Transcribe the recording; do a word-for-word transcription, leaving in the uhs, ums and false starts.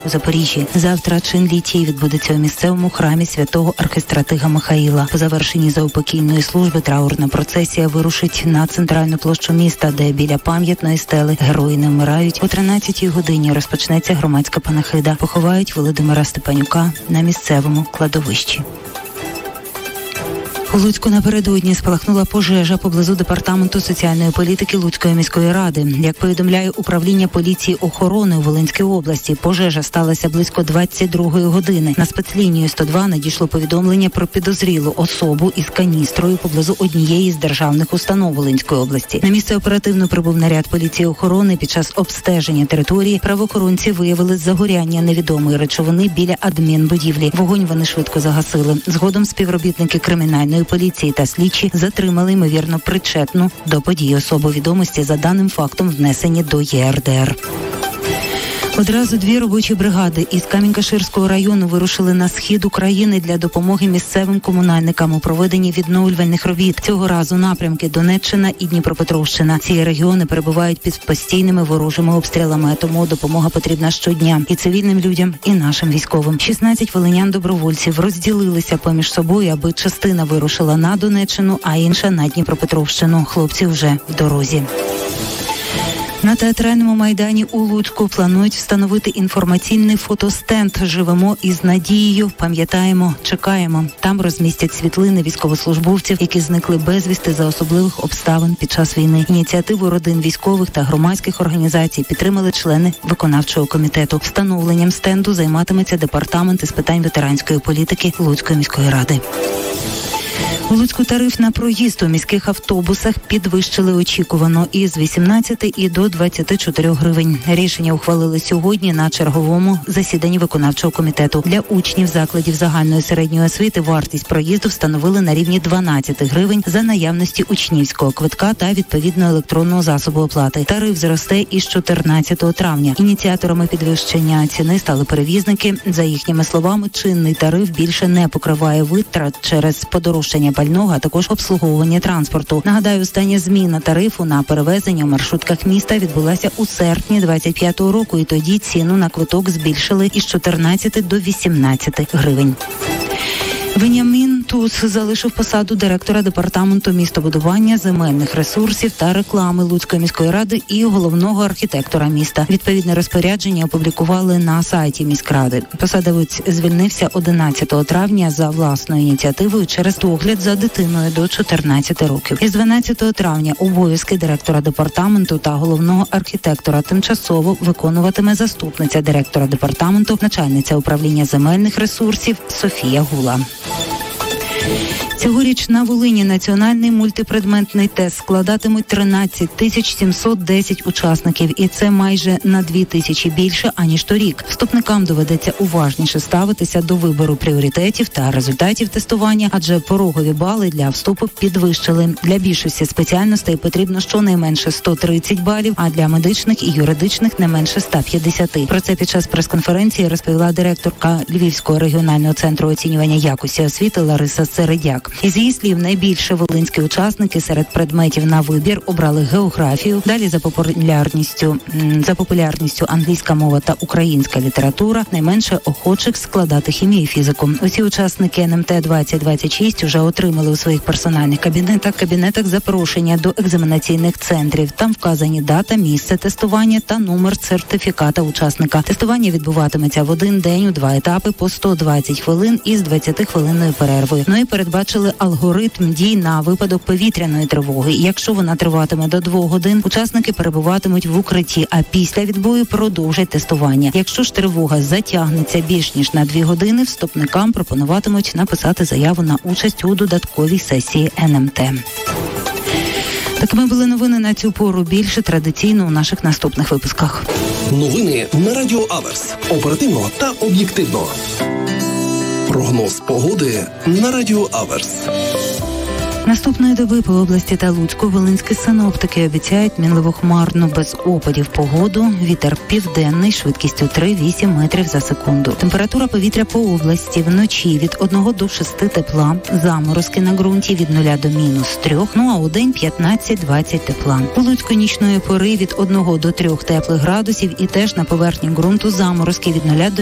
у Запоріжжі. Завтра чин літій відбудеться у місцевому храмі святого архистратига Михаїла. По завершенні заупокійної служби траурна процесія вирушить на центральну площу міста, де біля пам'ятної стели «Герої не вмирають» о тринадцятій годині розпочнеться громадська панахида. Поховають Володимира Степанюка на місцевому кладовищі. У Луцьку напередодні спалахнула пожежа поблизу департаменту соціальної політики Луцької міської ради. Як повідомляє управління поліції охорони у Волинській області, пожежа сталася близько двадцять другої години. На спецлінію сто два надійшло повідомлення про підозрілу особу із каністрою поблизу однієї з державних установ Волинської області. На місце оперативно прибув наряд поліції охорони. Під час обстеження території правоохоронці виявили загоряння невідомої речовини біля адмінбудівлі. Вогонь вони швидко загасили. Згодом співробітники кримінальної поліції та слідчі затримали ймовірно причетну до події особу. Відомості за даним фактом внесені до Є Ер Де Ер. Одразу дві робочі бригади із Камінь-Каширського району вирушили на схід України для допомоги місцевим комунальникам у проведенні відновлювальних робіт. Цього разу напрямки Донеччина і Дніпропетровщина. Ці регіони перебувають під постійними ворожими обстрілами, тому допомога потрібна щодня і цивільним людям, і нашим військовим. шістнадцять волинян-добровольців розділилися поміж собою, аби частина вирушила на Донеччину, а інша на Дніпропетровщину. Хлопці вже в дорозі. На театральному майдані у Луцьку планують встановити інформаційний фотостенд «Живемо із надією, пам'ятаємо, чекаємо». Там розмістять світлини військовослужбовців, які зникли безвісти за особливих обставин під час війни. Ініціативу родин військових та громадських організацій підтримали члени виконавчого комітету. Встановленням стенду займатиметься департамент із питань ветеранської політики Луцької міської ради. У Луцьку тариф на проїзд у міських автобусах підвищили очікувано із вісімнадцяти і до двадцяти чотирьох гривень. Рішення ухвалили сьогодні на черговому засіданні виконавчого комітету. Для учнів закладів загальної середньої освіти вартість проїзду встановили на рівні дванадцять гривень за наявності учнівського квитка та відповідного електронного засобу оплати. Тариф зросте із чотирнадцятого травня. Ініціаторами підвищення ціни стали перевізники. За їхніми словами, чинний тариф більше не покриває витрат через подорожчання пального, а також обслуговування транспорту. Нагадаю, остання зміна тарифу на перевезення у маршрутках міста відбулася у серпні двадцять п'ятого року, і тоді ціну на квиток збільшили із чотирнадцяти до вісімнадцяти гривень. Веніамін Туз залишив посаду директора департаменту містобудування, земельних ресурсів та реклами Луцької міської ради і головного архітектора міста. Відповідне розпорядження опублікували на сайті міськради. Посадовець звільнився одинадцятого травня за власною ініціативою через догляд за дитиною до чотирнадцяти років. Із дванадцятого травня обов'язки директора департаменту та головного архітектора тимчасово виконуватиме заступниця директора департаменту, начальниця управління земельних ресурсів Софія Гула. Цьогоріч на Волині національний мультипредметний тест складатимуть тринадцять тисяч сімсот десять учасників, і це майже на дві тисячі більше, аніж торік. Вступникам доведеться уважніше ставитися до вибору пріоритетів та результатів тестування, адже порогові бали для вступу підвищили. Для більшості спеціальностей потрібно щонайменше сто тридцять балів, а для медичних і юридичних не менше ста п'ятдесят. Про це під час прес-конференції розповіла директорка Львівського регіонального центру оцінювання якості освіти Лариса Середяк. Із її слів, найбільше волинські учасники серед предметів на вибір обрали географію, далі за популярністю, за популярністю англійська мова та українська література, найменше охочих складати хімію і фізику. Усі учасники ен ем те двадцять двадцять шість вже отримали у своїх персональних кабінетах, кабінетах запрошення до екзаменаційних центрів. Там вказані дата, місце тестування та номер сертифіката учасника. Тестування відбуватиметься в один день у два етапи по сто двадцять хвилин із двадцятихвилинною перервою. Ну і передбачили алгоритм дій на випадок повітряної тривоги. Якщо вона триватиме до двох годин, учасники перебуватимуть в укритті, а після відбою продовжать тестування. Якщо ж тривога затягнеться більш ніж на дві години, вступникам пропонуватимуть написати заяву на участь у додатковій сесії ен ем те. Такими були новини на цю пору. Більше традиційно у наших наступних випусках. Новини на Радіо Аверс. Оперативно та об'єктивно. Прогноз погоди на Радіо Аверс. Наступної доби по області та Луцьку волинські синоптики обіцяють мінливо хмарну без опадів погоду. Вітер південний швидкістю три-вісім метрів за секунду. Температура повітря по області вночі від одного до шести тепла. Заморозки на ґрунті від нуля до мінус трьох. Ну а у день п'ятнадцять-двадцять тепла. У Луцьку нічної пори від одного до трьох теплих градусів і теж на поверхні ґрунту заморозки від нуля до